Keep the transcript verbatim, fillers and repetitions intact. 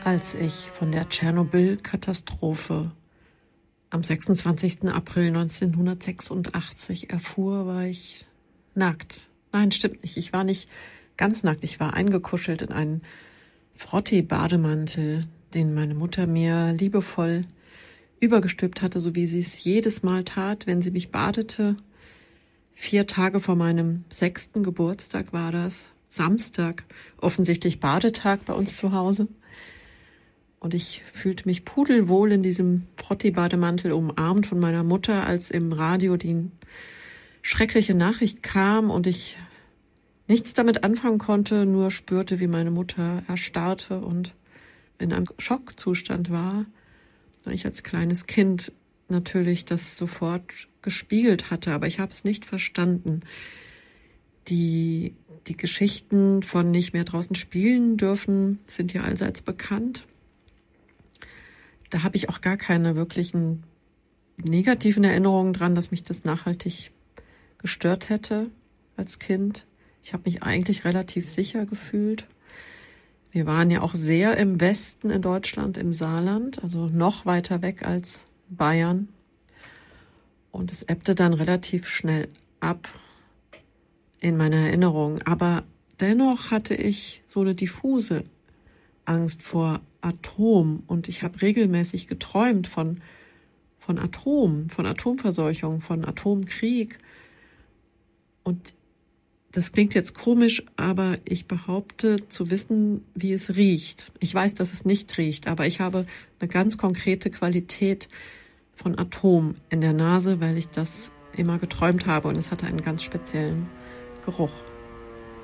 Als ich von der Tschernobyl-Katastrophe am sechsundzwanzigsten April neunzehnhundertsechsundachtzig erfuhr, war ich nackt. Nein, stimmt nicht. Ich war nicht ganz nackt. Ich war eingekuschelt in einen Frottee-Bademantel, den meine Mutter mir liebevoll übergestülpt hatte, so wie sie es jedes Mal tat, wenn sie mich badete. Vier Tage vor meinem sechsten Geburtstag war das. Samstag, offensichtlich Badetag bei uns zu Hause. Und ich fühlte mich pudelwohl in diesem Frottee-Bademantel umarmt von meiner Mutter, als im Radio die schreckliche Nachricht kam und ich nichts damit anfangen konnte, nur spürte, wie meine Mutter erstarrte und in einem Schockzustand war, weil ich als kleines Kind natürlich das sofort gespiegelt hatte, aber ich habe es nicht verstanden. Die, die Geschichten von nicht mehr draußen spielen dürfen sind ja allseits bekannt. Da habe ich auch gar keine wirklichen negativen Erinnerungen dran, dass mich das nachhaltig gestört hätte als Kind. Ich habe mich eigentlich relativ sicher gefühlt. Wir waren ja auch sehr im Westen in Deutschland, im Saarland, also noch weiter weg als Bayern. Und es ebbte dann relativ schnell ab in meiner Erinnerung. Aber dennoch hatte ich so eine diffuse Angst vor Atom und ich habe regelmäßig geträumt von, von Atom, von Atomverseuchung, von Atomkrieg. Und das klingt jetzt komisch, aber ich behaupte zu wissen, wie es riecht. Ich weiß, dass es nicht riecht, aber ich habe eine ganz konkrete Qualität von Atom in der Nase, weil ich das immer geträumt habe und es hatte einen ganz speziellen Geruch.